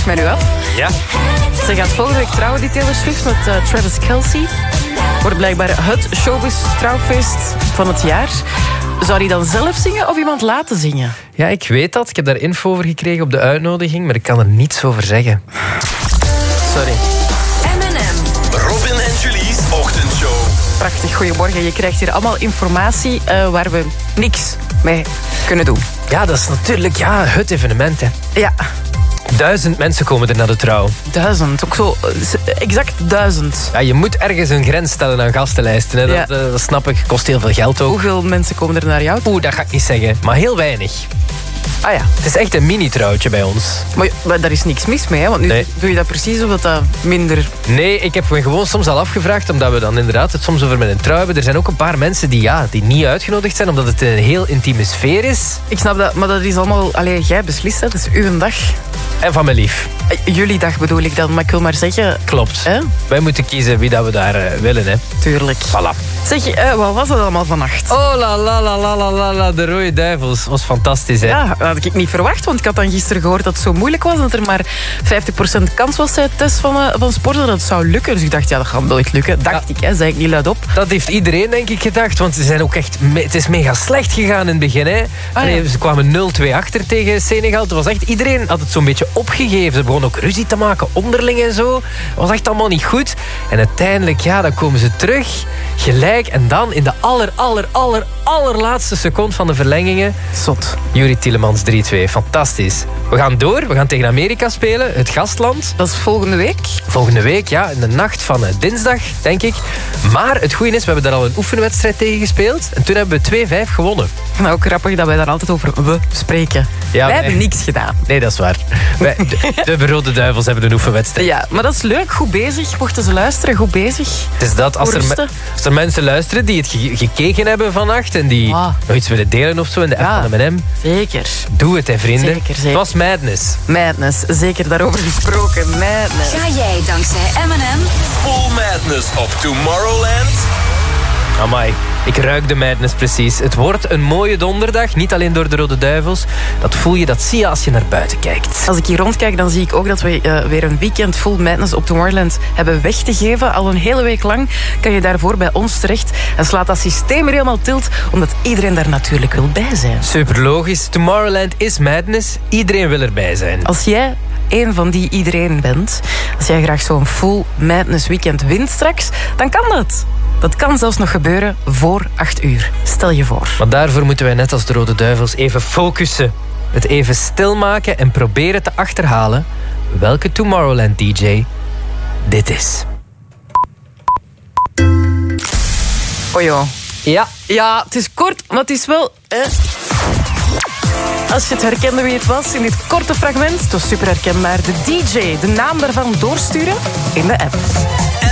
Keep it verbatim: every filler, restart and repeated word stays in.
nog met u af. Ja. Ze gaat volgende week trouwen, die Taylor Swift, met uh, Travis Kelce. Wordt blijkbaar het showbiz trouwfeest van het jaar. Zou die dan zelf zingen of iemand laten zingen? Ja, ik weet dat. Ik heb daar info over gekregen op de uitnodiging, maar ik kan er niets over zeggen. Sorry. M en M. Robin en Julie's ochtendshow. Prachtig, goedemorgen. Je krijgt hier allemaal informatie uh, waar we niks mee kunnen doen. Ja, dat is natuurlijk ja, het evenement. Hè. Ja. Duizend mensen komen er naar de trouw. Duizend, ook zo exact duizend. Ja, je moet ergens een grens stellen aan gastenlijsten. Hè. Dat, Ja. dat, dat snap ik, kost heel veel geld ook. Hoeveel mensen komen er naar jou toe? Oeh, dat ga ik niet zeggen, maar heel weinig. Ah ja. Het is echt een mini-trouwtje bij ons. Maar, maar daar is niks mis mee, hè? Want nu Nee. doe je dat precies omdat dat minder... Nee, ik heb me gewoon soms al afgevraagd, omdat we dan inderdaad het soms over met een trouw hebben. Er zijn ook een paar mensen die, ja, die niet uitgenodigd zijn, omdat het een heel intieme sfeer is. Ik snap dat, maar dat is allemaal... Allee, jij beslist dat, dat is uw dag. En van mijn lief. Eh, Jullie dag bedoel ik dan, maar ik wil maar zeggen... Klopt. Hè? Wij moeten kiezen wie dat we daar uh, willen, hè. Tuurlijk. Voilà. Zeg, eh, wat was dat allemaal vannacht? Oh la la la la la la la, de Rode Duivels. Was fantastisch, hè. Ja, dat had ik niet verwacht, want ik had dan gisteren gehoord dat het zo moeilijk was, dat er maar vijftig procent kans was bij het test van, uh, van sporten dat het zou lukken. Dus ik dacht, ja, dat gaat nooit lukken. Dacht Ja. ik, hè, zei ik niet luid op. Dat heeft iedereen, denk ik, gedacht. Want ze zijn ook echt me- het is mega slecht gegaan in het begin. Hè. Ah, Nee, ja. ze kwamen nul twee achter tegen Senegal. Het was echt, iedereen had het zo'n beetje opgegeven. Ze begonnen ook ruzie te maken, onderling en zo. Het was echt allemaal niet goed. En uiteindelijk, ja, dan komen ze terug. Gelijk. En dan in de aller, aller, aller, allerlaatste seconde van de verlengingen... Zot. Yuri Tielemans drie twee. Fantastisch. We gaan door. We gaan tegen Amerika spelen. Het gastland. Dat is volgende week. Volgende week, ja, in de nacht van uh, dinsdag, denk ik. Maar het goede is, we hebben daar al een oefenwedstrijd tegen gespeeld. En toen hebben we twee vijf gewonnen. Nou, ook grappig dat wij daar altijd over we spreken. Ja, wij wij- hebben niks gedaan. Nee, dat is waar. Wij, de, de Rode Duivels hebben een oefenwedstrijd. Ja, maar dat is leuk. Goed bezig. Mochten ze luisteren, goed bezig. Het is dat, als er, me- Rusten. als er mensen luisteren die het ge- gekeken hebben vannacht... en die Ah. nog iets willen delen of zo in de app Ja. van M en M... Zeker. doe het, hè, vrienden. Zeker, zeker. Het was madness. Madness. Zeker daarover gesproken. Madness. Ga jij dankzij M en M Full Madness op Tomorrowland. Amai, ik ruik de madness precies. Het wordt een mooie donderdag, niet alleen door de Rode Duivels. Dat voel je, dat zie je als je naar buiten kijkt. Als ik hier rondkijk, dan zie ik ook dat we uh, weer een weekend full madness op Tomorrowland hebben weg te geven. Al een hele week lang kan je daarvoor bij ons terecht. En slaat dat systeem er helemaal tilt, omdat iedereen daar natuurlijk wil bij zijn. Super logisch. Tomorrowland is madness. Iedereen wil erbij zijn. Als jij een van die iedereen bent, als jij graag zo'n full madness weekend wint straks, dan kan dat. Dat kan zelfs nog gebeuren voor acht uur. Stel je voor. Maar daarvoor moeten wij net als de Rode Duivels even focussen. Het even stilmaken en proberen te achterhalen welke Tomorrowland D J dit is. Oh joh. Ja. Ja, het is kort, maar het is wel... Eh. Als je het herkende wie het was in dit korte fragment, het was super herkenbaar. De D J, de naam daarvan doorsturen in de app.